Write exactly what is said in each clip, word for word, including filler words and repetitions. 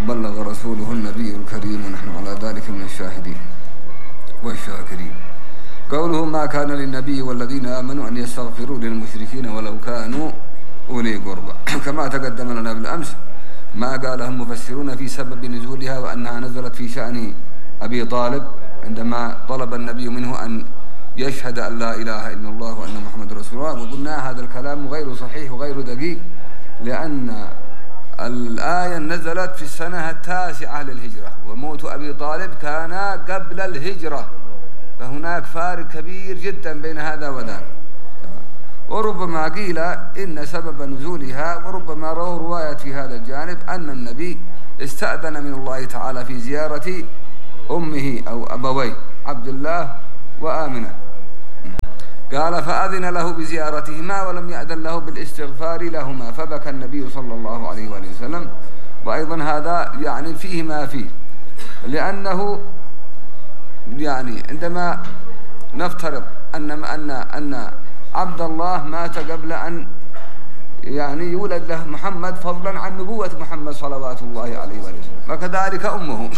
وبلغ رسوله النبي الكريم ونحن على ذلك من الشاهدين والشاكرين. قوله ما كان للنبي والذين آمنوا أن يستغفروا للمشركين ولو كانوا أولي قربى، كما تقدم لنا بالأمس ما قاله المفسرون في سبب نزولها، وأنها نزلت في شأن أبي طالب عندما طلب النبي منه أن يشهد أن لا إله إلا الله وأن محمد رسول الله. وقلنا هذا الكلام غير صحيح وغير دقيق، لأن الآية نزلت في السنة التاسعة للهجرة، وموت أبي طالب كان قبل الهجرة، فهناك فارق كبير جدا بين هذا وذاك. وربما قيل إن سبب نزولها، وربما رووا رواية في هذا الجانب، أن النبي استأذن من الله تعالى في زيارة أمه أو أبويه عبد الله وآمنة، قال فأذن له بزيارتهما ولم يأذن له بالاستغفار لهما، فبكى النبي صلى الله عليه وآله وسلم. وأيضا هذا يعني فيه ما فيه، لأنه يعني عندما نفترض أن أن أن عبد الله مات قبل أن يعني يولد له محمد، فضلا عن نبوة محمد صلوات الله عليه وآله وسلم، وكذلك أمه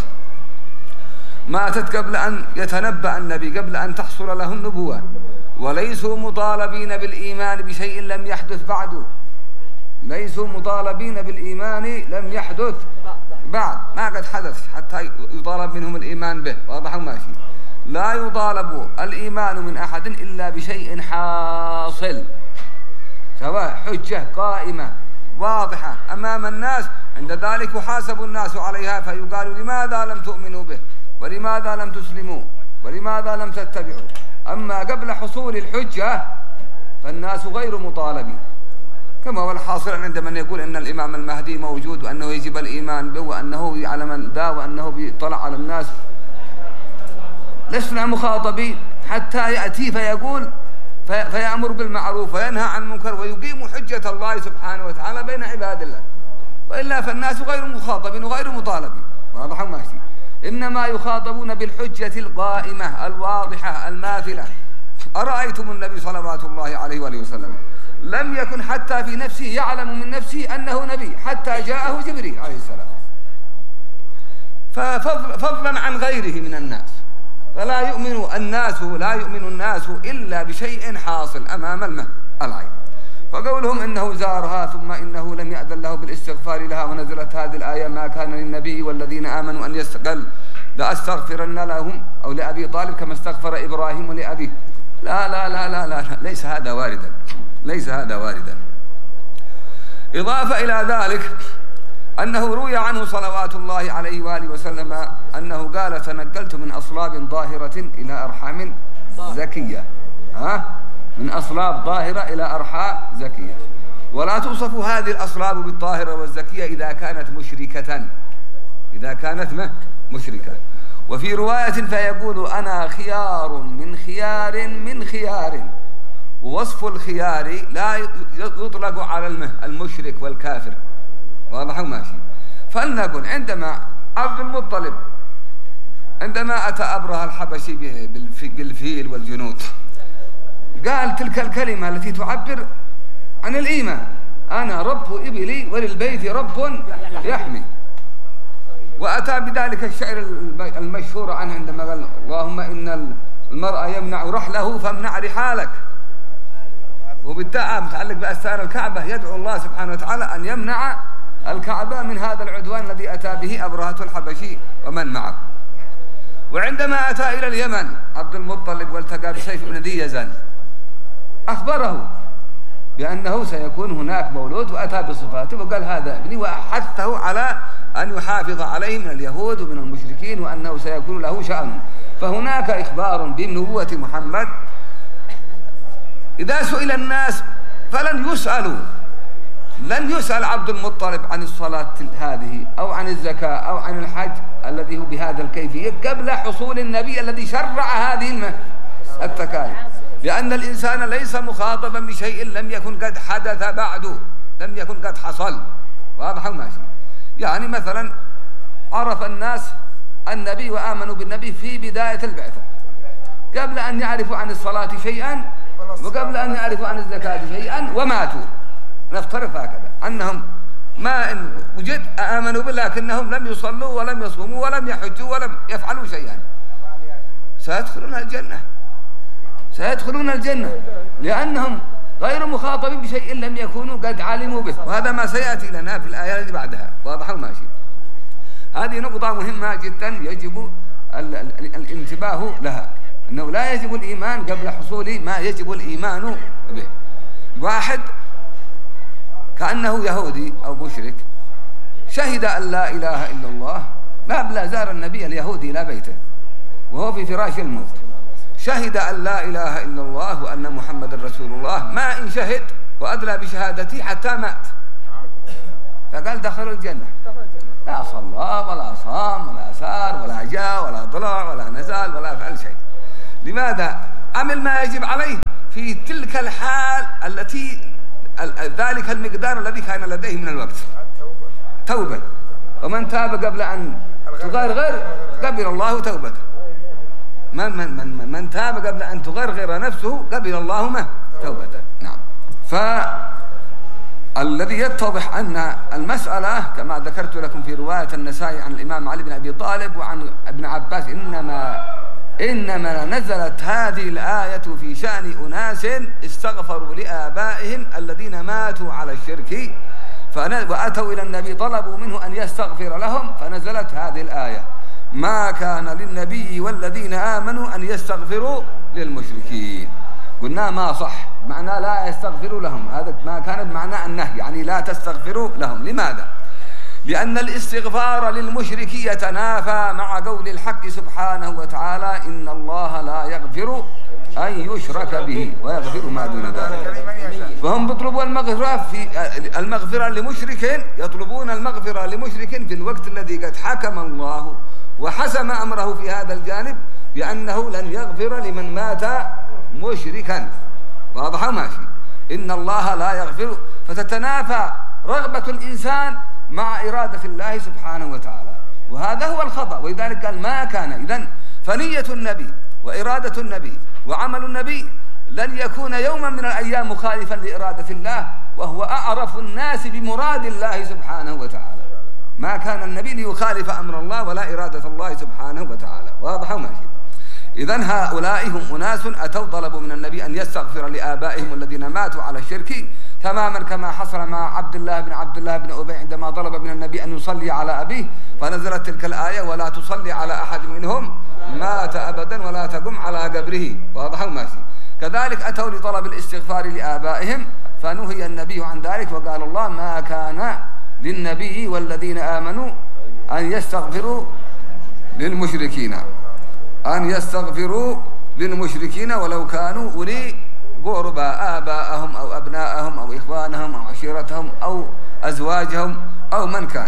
ماتت قبل أن يتنبأ النبي، قبل أن تحصل له النبوة، وليسوا مطالبين بالإيمان بشيء لم يحدث بعده، ليسوا مطالبين بالإيمان لم يحدث بعد، ما قد حدث حتى يطالب منهم الإيمان به، واضح ماشي. لا يطالب الإيمان من أحد إلا بشيء حاصل، سواء حجة قائمة واضحة أمام الناس، عند ذلك يحاسب الناس عليها، فيقال لماذا لم تؤمنوا به، ولماذا لم تسلموا، ولماذا لم تتبعوا. أما قبل حصول الحجة فالناس غير مطالبين، كما هو الحاصل عند من يقول إن الإمام المهدي موجود، وأنه يجب الإيمان به، وأنه يعلم ذا، وأنه بيطلع على الناس. لسنا مخاطبين حتى يأتي فيقول في فيأمر بالمعروف وينهى عن المنكر ويقيم حجة الله سبحانه وتعالى بين عباد الله، وإلا فالناس غير مخاطبين وغير مطالبين، واضح ماشي. إنما يخاطبون بالحجة القائمة الواضحة الماثلة. أرأيتم النبي صلوات الله عليه وآله وسلم لم يكن حتى في نفسه يعلم من نفسه أنه نبي حتى جاءه جبريل عليه السلام، ففضلا عن غيره من الناس، فلا يؤمن الناس لا يؤمن الناس إلا بشيء حاصل أمام الماء العين. فقولهم إنه زارها ثم إنه لم يأذن له بالاستغفار لها، ونزلت هذه الآية ما كان للنبي والذين آمنوا أن يستقل لأستغفرن لهم أو لأبي طالب كما استغفر إبراهيم لأبيه. لا لا لا لا لا, لا. ليس هذا واردا، ليس هذا واردا. إضافة إلى ذلك أنه روي عنه صلوات الله عليه وآله وسلم أنه قال تنقلت من أصلاب ظاهرة إلى أرحام زكية، ها؟ من أصلاب ظاهرة إلى أرحام زكية. ولا توصف هذه الأصلاب بالطاهرة والزكية إذا كانت مشركة، إذا كانت مشركة. وفي رواية فيقول أنا خيار من خيار من خيار، ووصف الخيار لا يطلق على المشرك والكافر، واضح ماشي. فلنقل عندما عبد المطلب عندما أتى أبرهة الحبشي بالفيل والجنود قال تلك الكلمة التي تعبر عن الإيمان، أنا رب إبلي وللبيت رب يحمي. وأتى بذلك الشعر المشهور عنه عندما قال اللهم إن المرأة يمنع رحله فامنع رحالك، وبالدعاء متعلق بأستار الكعبة يدعو الله سبحانه وتعالى أن يمنع الكعبة من هذا العدوان الذي أتى به أبرهة الحبشي ومن معه. وعندما أتى إلى اليمن عبد المطلب والتقى بسيف بن ذي يزن أخبره بأنه سيكون هناك مولود، وأتى بصفاته وقال هذا ابني، وأحثه على أن يحافظ عليه من اليهود ومن المشركين، وأنه سيكون له شأن. فهناك إخبار بنبوة محمد. إذا سئل الناس فلن يسألوا، لن يسأل عبد المطلب عن الصلاة هذه أو عن الزكاة أو عن الحج الذي هو بهذا الكيفية قبل حصول النبي الذي شرع هذه التكاليف، لأن الإنسان ليس مخاطبا بشيء لم يكن قد حدث بعده، لم يكن قد حصل، واضح ماشي. يعني مثلا عرف الناس النبي وآمنوا بالنبي في بداية البعثة قبل أن يعرفوا عن الصلاة شيئا وقبل أن يعرفوا عن الزكاة شيئا وماتوا. نفترض هكذا أنهم ما إن وجد آمنوا بالله لكنهم لم يصلوا ولم يصوموا ولم يحجوا ولم يفعلوا شيئا سيدخلون الجنة سيدخلون الجنة لأنهم غير مخاطبين بشيء لم يكونوا قد علموا به، وهذا ما سيأتي لنا في الآية التي بعدها. واضح وماشي. هذه نقطة مهمة جدا يجب ال ال الانتباه لها، أنه لا يجب الإيمان قبل حصول ما يجب الإيمان به. واحد كأنه يهودي أو مشرك شهد أن لا إله إلا الله، ما زار النبي اليهودي إلى بيته وهو في فراش الموت، شهد أن لا إله إلا الله وأن محمد رسول الله، ما إن شهد وأدلى بشهادتي حتى مات، فقال دخل الجنة، لا صلى ولا صام ولا سار ولا جاء ولا طلع ولا نزل ولا فعل شيء. لماذا؟ عمل ما يجب عليه في تلك الحال التي ذلك المقدار الذي كان لديه من الوقت، توبة. ومن تاب قبل أن تغرغر قبل الله توبته، من من من من تاب قبل أن تغرغر نفسه قبل الله ما توبته. نعم. فالذي يتضح أن المسألة كما ذكرت لكم في رواية النسائي عن الإمام علي بن أبي طالب وعن ابن عباس، إنما إنما نزلت هذه الآية في شأن أناس استغفروا لآبائهم الذين ماتوا على الشرك وأتوا إلى النبي طلبوا منه أن يستغفر لهم، فنزلت هذه الآية: ما كان للنبي والذين آمنوا أن يستغفروا للمشركين. قلنا ما صح، معنى لا يستغفروا لهم، هذا ما كان بمعنى النهي، يعني لا تستغفروا لهم. لماذا؟ لأن الاستغفار للمشرك يتنافى مع قول الحق سبحانه وتعالى: إن الله لا يغفر أن يشرك به ويغفر ما دون ذلك. فهم يطلبون المغفرة في المغفرة لمشرك، يطلبون المغفرة لمشرك في الوقت الذي قد حكم الله وحسم أمره في هذا الجانب بأنه لن يغفر لمن مات مشركا. واضح ماشي. إن الله لا يغفر، فتتنافى رغبة الإنسان مع إرادة الله سبحانه وتعالى، وهذا هو الخطأ. ولذلك قال ما كان. إذن فنية النبي وإرادة النبي وعمل النبي لن يكون يوما من الأيام مخالفا لإرادة الله، وهو أعرف الناس بمراد الله سبحانه وتعالى. ما كان النبي ليخالف أمر الله ولا إرادة الله سبحانه وتعالى. واضح وماشي. إذن هؤلاء هم أناس أتوا طلبوا من النبي أن يستغفر لآبائهم الذين ماتوا على الشرك، تماما كما حصل مع عبد الله بن عبد الله بن أبي عندما طلب من النبي أن يصلي على أبيه، فنزلت تلك الآية: ولا تصلي على أحد منهم مات أبدا ولا تقم على قبره. واضح وماشي. كذلك أتوا لطلب الاستغفار لآبائهم، فنهي النبي عن ذلك، وقال الله: ما كان للنبي والذين آمنوا أن يستغفروا للمشركين أن يستغفروا للمشركين ولو كانوا أولي قربى، آباءهم أو أبناءهم أو إخوانهم أو عشيرتهم أو أزواجهم أو من كان،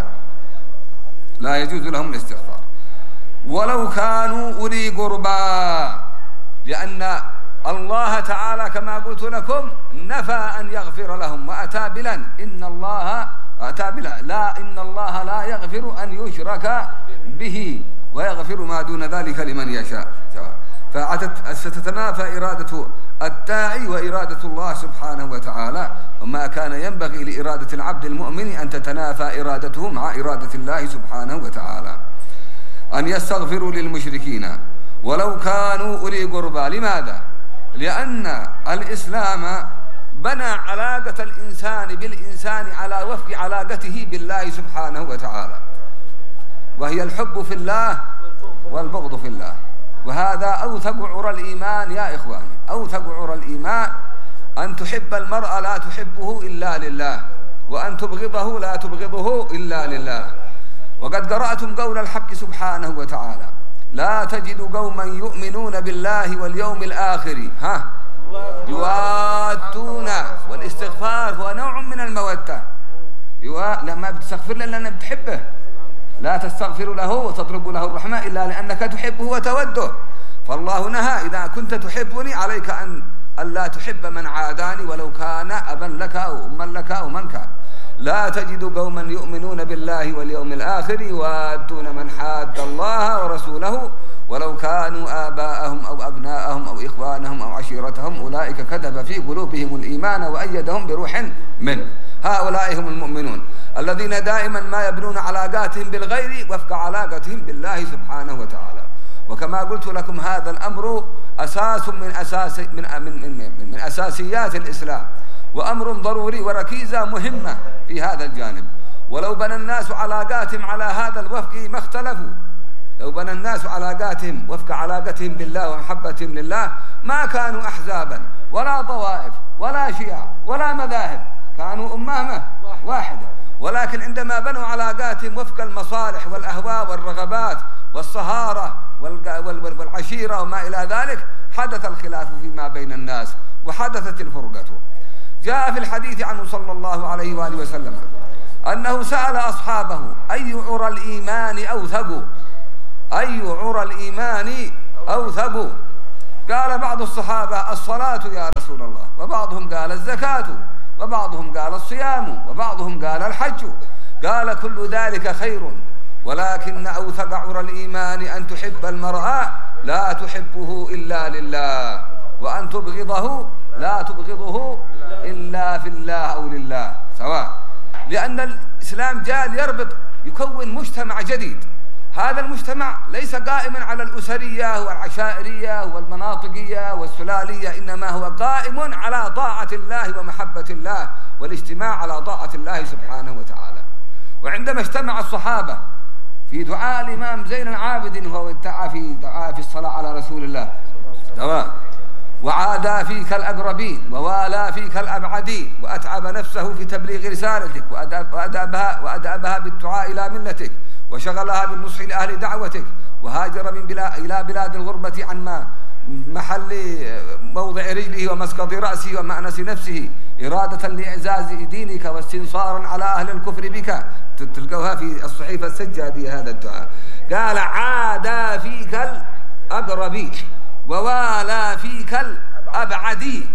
لا يجوز لهم الاستغفار ولو كانوا أولي قربى، لأن الله تعالى كما قلت لكم نفى أن يغفر لهم وأتى بلا إن الله أتى بلا لا إن الله لا يغفر أن يشرك به ويغفر ما دون ذلك لمن يشاء. فستتنافى إرادة الداعي وإرادة الله سبحانه وتعالى، وما كان ينبغي لإرادة العبد المؤمن أن تتنافى إرادته مع إرادة الله سبحانه وتعالى. أن يستغفروا للمشركين ولو كانوا أولي قربى. لماذا؟ لأن الإسلام بنى علاقة الإنسان بالإنسان على وفق علاقته بالله سبحانه وتعالى، وهي الحب في الله والبغض في الله. وهذا أوثق عرى الإيمان يا إخواني، أوثق عرى الإيمان أن تحب المرء لا تحبه إلا لله، وأن تبغضه لا تبغضه إلا لله. وقد قرأتم قول الحق سبحانه وتعالى: لا تجد قوما يؤمنون بالله واليوم الآخر ها يوادون. والاستغفار هو نوع من المودة. لما بتستغفر له لأنك بتحبه، لا تستغفر له وتطلب له الرحمة إلا لأنك تحبه وتوده. فالله نهى: إذا كنت تحبني عليك أن ألا تحب من عاداني ولو كان أبا لك أو أما لك أو من كان. لا تجد قوما يؤمنون بالله واليوم الآخر يوادون من حاد الله ورسوله ولو كانوا آباءهم أو أبناءهم أو إخوانهم أو عشيرتهم أولئك كتب في قلوبهم الإيمان وأيدهم بروح منه. هؤلاء هم المؤمنون. الذين دائما ما يبنون علاقاتهم بالغير وفق علاقتهم بالله سبحانه وتعالى. وكما قلت لكم هذا الأمر أساس من أساس من من من, من أساسيات الإسلام، وأمر ضروري وركيزة مهمة في هذا الجانب. ولو بنى الناس علاقاتهم على هذا الوفق ما اختلفوا، لو بنى الناس علاقاتهم وفق علاقتهم بالله ومحبتهم لله ما كانوا أحزابا ولا طوائف ولا شيعة ولا مذاهب، كانوا أمامة واحدة. ولكن عندما بنوا علاقاتهم وفق المصالح والأهواء والرغبات والصهارة والعشيرة وما إلى ذلك حدث الخلاف فيما بين الناس وحدثت الفرقة. جاء في الحديث عنه صلى الله عليه وآله وسلم أنه سأل أصحابه أي عرى الإيمان أوثق، أي عرى الإيمان أوثق؟ قال بعض الصحابة الصلاة يا رسول الله، وبعضهم قال الزكاة، وبعضهم قال الصيام، وبعضهم قال الحج. قال كل ذلك خير، ولكن أوثق عرى الإيمان أن تحب المرء لا تحبه إلا لله، وأن تبغضه لا تبغضه إلا في الله أو لله سواء. لأن الإسلام جاء ليربط يكون مجتمع جديد. هذا المجتمع ليس قائما على الأسرية والعشائرية والمناطقية والسلالية، إنما هو قائم على طاعة الله ومحبة الله والاجتماع على طاعة الله سبحانه وتعالى. وعندما اجتمع الصحابة في دعاء الإمام زين العابدين وهو ادعى في دعاء في الصلاة على رسول الله تمام، وعادى فيك الأقربين ووالى فيك الأبعدين، وأتعب نفسه في تبليغ رسالتك وأدابها, وأدابها بالدعاء إلى ملتك، وشغلها بالنصح لأهل دعوتك، وهاجر من بلا إلى بلاد الغربة عن ما محل موضع رجله ومسقط رأسه ومأنس نفسه، إرادة لإعزاز دينك واستنصارا على أهل الكفر بك. تلقوها في الصحيفة السجادية هذا الدعاء. قال عادى فيك الأقربين ووالى فيك الأبعدين،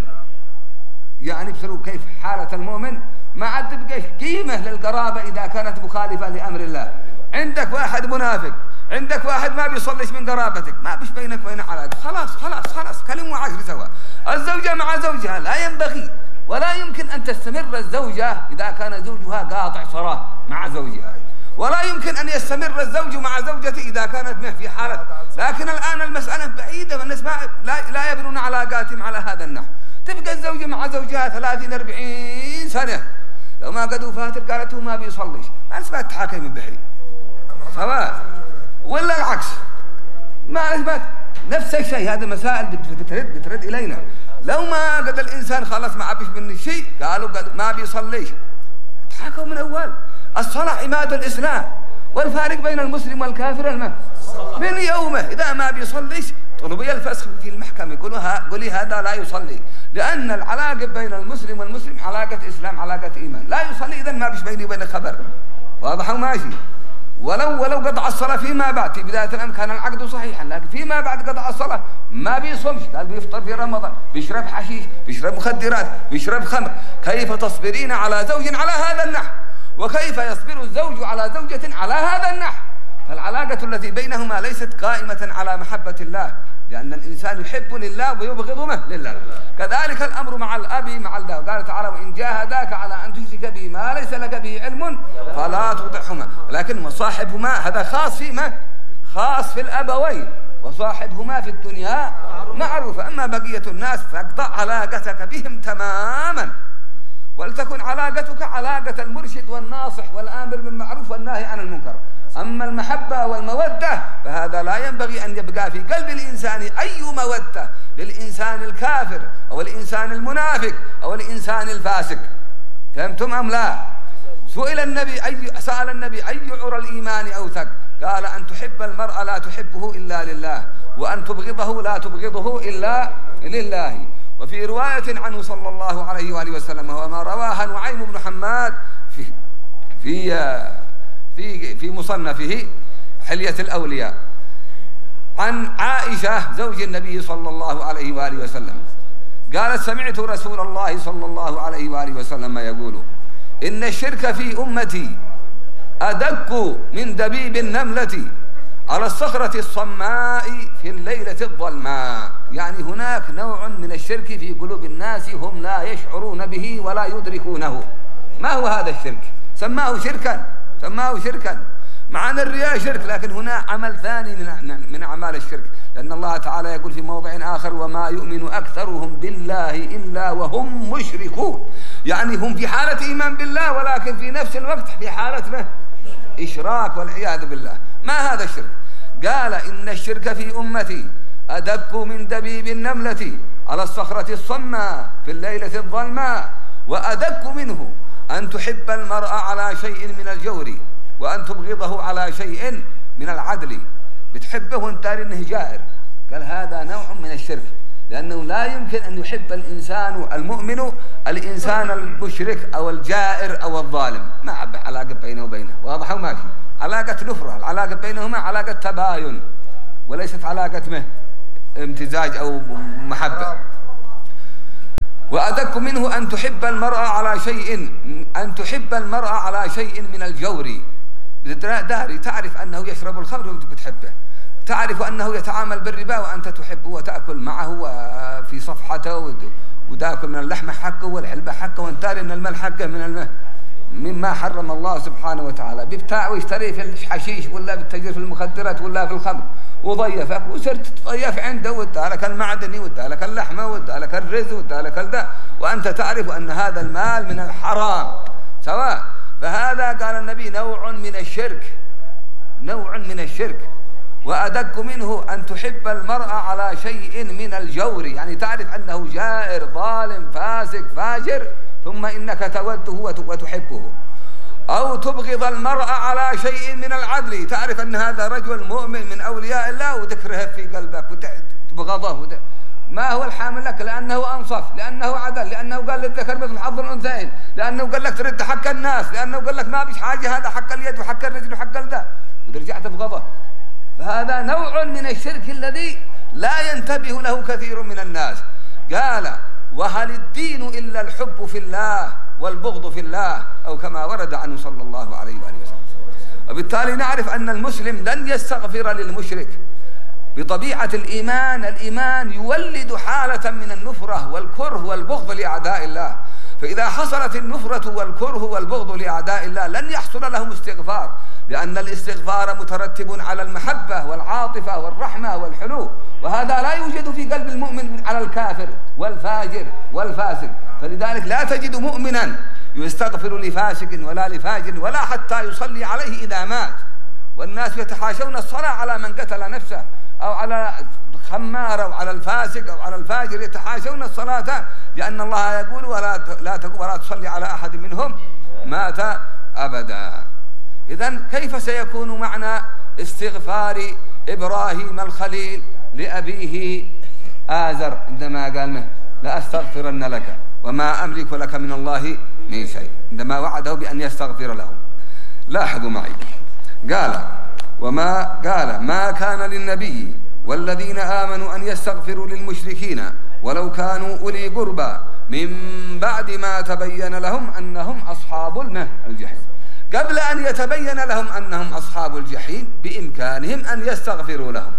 يعني بسروا كيف حالة المؤمن ما عاد تبقى قيمة للقرابة إذا كانت مخالفة لأمر الله. عندك واحد منافق، عندك واحد ما بيصليش من قرابتك، ما بيش بينك وبين علاقة، خلاص خلاص خلاص كلموا عشر سوا. الزوجة مع زوجها لا ينبغي ولا يمكن أن تستمر الزوجة إذا كان زوجها قاطع صلاة مع زوجها، ولا يمكن أن يستمر الزوج مع زوجته إذا كانت في حالة. لكن الآن المسألة بعيدة والناس لا, لا يبنون علاقاتهم على هذا النحو. تبقى الزوجة مع زوجها ثلاثين أربعين سنة، لو ما قدوا فاتر قالت هو ما بيصليش، ما نسمع تحاكم من بحري سواء، ولا العكس ما نسمع نفس الشيء. هذا مسائل بترد بترد إلينا. لو ما قد الإنسان خلص ما عبش من الشيء قالوا قد ما بيصليش، تحاكموا من أول. الصلاة عماد الإسلام، والفارق بين المسلم والكافر الماء من يومه إذا ما بيصليش طلبي الفسخ في المحكمة، يقولوا قولي هذا لا يصلي، لأن العلاقة بين المسلم والمسلم علاقة إسلام علاقة إيمان. لا يصلي إذن ما بيش بيني وبين خبر، واضح وماشي. ولو ولو قطع الصلاة فيما بعد، في بداية الأمر كان العقد صحيحا، لكن فيما بعد قطع الصلاة ما بيصومش، قال بيفطر في رمضان، بيشرب حشيش، بيشرب مخدرات، بيشرب خمر. كيف تصبرين على زوج على هذا النحو؟ وكيف يصبر الزوج على زوجة على هذا النحو؟ فالعلاقة التي بينهما ليست قائمة على محبة الله، لأن الإنسان يحب لله ويبغض لله. كذلك الأمر مع الأب مع الأب. قال تعالى وإن جاهداك على أن تشرك به ما ليس لك به علم فلا تطعهما، لكن وصاحبهما هذا خاص فيما خاص في الأبوين، وصاحبهما في الدنيا معروفة. أما بقية الناس فاقطع علاقتك بهم تماما، ولتكن علاقتك علاقة المرشد والناصح والآمر بالمعروف والناهي عن المنكر. أما المحبة والمودة فهذا لا ينبغي أن يبقى في قلب الإنسان أي مودة للإنسان الكافر أو الإنسان المنافق أو الإنسان الفاسق. فهمتم أم لا؟ سئل النبي أي سأل النبي أي عرى الإيمان أوثق؟ قال أن تحب المرء لا تحبه إلا لله، وأن تبغضه لا تبغضه إلا لله. وفي رواية عنه صلى الله عليه وآله وسلم وهو ما رواها نعيم بن حماد في في في في مصنفه حلية الأولياء عن عائشة زوج النبي صلى الله عليه وآله وسلم قالت سمعت رسول الله صلى الله عليه وآله وسلم يقول إن الشرك في أمتي أدق من دبيب النملة على الصخرة الصماء في الليلة الظلماء. يعني هناك نوع من الشرك في قلوب الناس هم لا يشعرون به ولا يدركونه. ما هو هذا الشرك؟ سماه شركا سماه شركا مع أن الرياء شرك، لكن هنا عمل ثاني من من أعمال الشرك، لأن الله تعالى يقول في موضع آخر وما يؤمن أكثرهم بالله إلا وهم مشركون، يعني هم في حالة إيمان بالله ولكن في نفس الوقت في حالة إشراك والعياذ بالله. ما هذا الشرك؟ قال إن الشرك في أمتي أدق من دبيب النملة على الصخرة الصماء في الليلة الظلماء، وأدق منه أن تحب المرء على شيء من الجور وأن تبغضه على شيء من العدل. بتحبه وانت انه جائر، قال هذا نوع من الشرك، لأنه لا يمكن أن يحب الإنسان المؤمن الإنسان المشرك أو الجائر أو الظالم، ما عب علاقة بينه وبينه، واضح وماشي، علاقة نفرة، العلاقة بينهما علاقة تباين وليست علاقة مه امتزاج أو محبة. وأدق منه أن تحب المرأة على شيء أن تحب المرأة على شيء من الجور. داري تعرف أنه يشرب الخمر وأنت بتحبه، تعرف أنه يتعامل بالربا وأنت تحبه وتأكل معه في صفحته وتأكل من اللحمة حقه والحلبة حقه وانت من المال حقه من الماء مما حرم الله سبحانه وتعالى. بيبتاع ويشتري في الحشيش ولا بالتجر في المخدرات ولا في الخمر وضيفك وصرت تضيف عنده وادالك المعدني وادالك اللحمة وادالك الرز وادالك الدا وأنت تعرف أن هذا المال من الحرام سواء. فهذا قال النبي نوع من الشرك، نوع من الشرك. وأدق منه أن تحب المرأة على شيء من الجور، يعني تعرف أنه جائر ظالم فاسق فاجر ثم إنك توده وتحبه. أو تبغض المرأة على شيء من العدل، تعرف أن هذا رجل مؤمن من أولياء الله وتكره في قلبك وتبغضه. ما هو الحامل لك؟ لأنه أنصف، لأنه عدل، لأنه قال للذكر مثل حظ الأنثيين، لأنه قال لك ترد حق الناس، لأنه قال لك ما بيش حاجة هذا حق اليد وحق الرجل وحق الدا وترجع تبغضه. فهذا نوع من الشرك الذي لا ينتبه له كثير من الناس. قال وهل الدين إلا الحب في الله والبغض في الله، أو كما ورد عنه صلى الله عليه وآله وسلم. وبالتالي نعرف أن المسلم لن يستغفر للمشرك. بطبيعة الإيمان، الإيمان يولد حالة من النفرة والكره والبغض لأعداء الله، فإذا حصلت النفرة والكره والبغض لأعداء الله لن يحصل لهم استغفار، لأن الاستغفار مترتب على المحبة والعاطفة والرحمة والحنو، وهذا لا يوجد في قلب المؤمن على الكافر والفاجر والفاسق. فلذلك لا تجد مؤمنا يستغفر لفاسق ولا لفاجر ولا حتى يصلي عليه إذا مات. والناس يتحاشون الصلاة على من قتل نفسه أو على خمار أو على الفاسق أو على الفاجر، يتحاشون الصلاة، لأن الله يقول ولا لا ولا تصلي على أحد منهم مات أبدا. إذن كيف سيكون معنى استغفار إبراهيم الخليل لأبيه آزر عندما قال له لا أستغفرن لك وما أملك لك من الله من شيء، عندما وعده بأن يستغفر له؟ لاحظوا معي، قال وما قال ما كان للنبي والذين آمنوا أن يستغفروا للمشركين ولو كانوا أولي قربى من بعد ما تبين لهم أنهم أصحاب الجحيم. قبل أن يتبين لهم أنهم أصحاب الجحيم بإمكانهم أن يستغفروا لهم.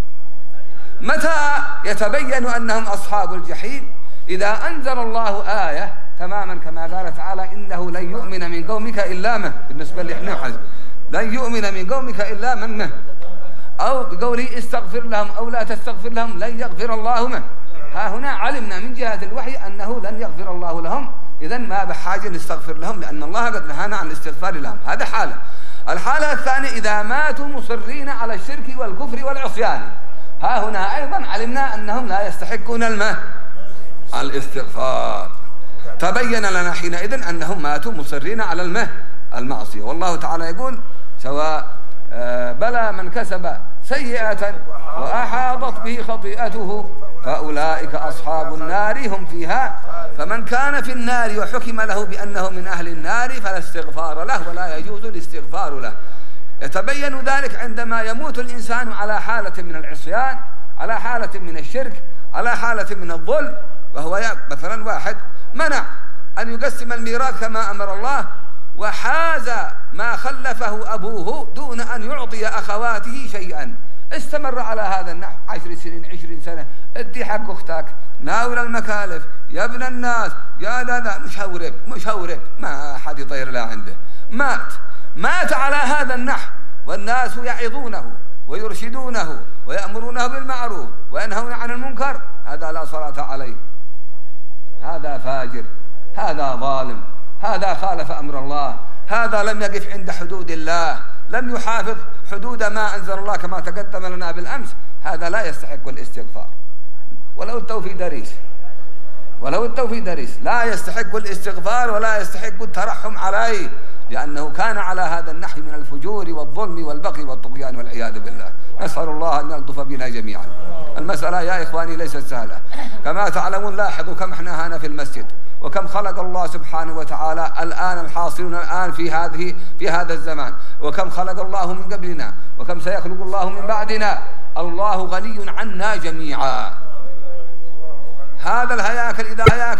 متى يتبين أنهم أصحاب الجحيم؟ إذا أنزل الله آية تماما كما قال تعالى إنه لن يؤمن من قومك إلا من، بالنسبة لإحنا لن يؤمن من قومك إلا من نه، أو بقوله استغفر لهم أو لا تستغفر لهم لن يغفر الله من. ها هنا علمنا من جهة الوحي أنه لن يغفر الله لهم، إذن ما بحاجة نستغفر لهم لأن الله قد نهانا عن الاستغفار لهم. هذا حالة. الحالة الثانية إذا ماتوا مصرين على الشرك والكفر والعصيان، ها هنا أيضا علمنا أنهم لا يستحقون الماء الاستغفار. تبين لنا حينئذ أنهم ماتوا مصرين على الماء المعصية. والله تعالى يقول سواء بلى من كسب سيئة وأحاطت به خطيئته فأولئك أصحاب النار هم فيها. فمن كان في النار وحكم له بأنه من أهل النار فلا استغفار له ولا يجوز الاستغفار له. يتبين ذلك عندما يموت الإنسان على حالة من العصيان، على حالة من الشرك، على حالة من الظلم، وهو مثلا واحد منع أن يقسم الميراث كما أمر الله وحاز ما خلفه أبوه دون أن يعطي أخواته شيئا، استمر على هذا النحو عشر سنين عشرين سنة، ادي حق أختك، ناول المكالف، يا ابن الناس، يا ذا ذا، مش هورب مش هورب، ما أحد يطير لا عنده، ما مات مات على هذا النحو والناس يعظونه ويرشدونه ويأمرونه بالمعروف وينهون عن المنكر، هذا لا صلاة عليه، هذا فاجر، هذا ظالم، هذا خالف أمر الله، هذا لم يقف عند حدود الله، لم يحافظ حدود ما أنزل الله كما تقدم لنا بالأمس، هذا لا يستحق الاستغفار ولو التو في دريس، ولو التو في دريس لا يستحق الاستغفار ولا يستحق الترحم عليه، لأنه كان على هذا النحو من الفجور والظلم والبغي والطغيان والعياذ بالله. نسأل الله أن يلطف بنا جميعا. المسألة يا إخواني ليست سهلة، كما تعلمون لاحظوا كم احنا هنا في المسجد، وكم خلق الله سبحانه وتعالى الآن الحاصلون الآن في هذه في هذا الزمان، وكم خلق الله من قبلنا، وكم سيخلق الله من بعدنا. الله غني عنا جميعا. هذا الهياكل إذا هياكل